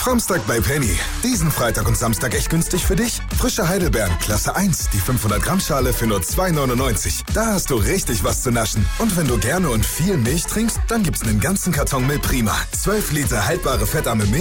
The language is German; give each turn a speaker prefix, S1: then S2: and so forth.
S1: Samstag bei Penny. Diesen Freitag und Samstag echt günstig für dich? Frische Heidelbeeren, Klasse 1, die 500 Gramm Schale für nur 2,99. Da hast du richtig was zu naschen. Und wenn du gerne und viel Milch trinkst, dann gibt's einen ganzen Karton Milch Prima. 12 Liter haltbare fettarme Milch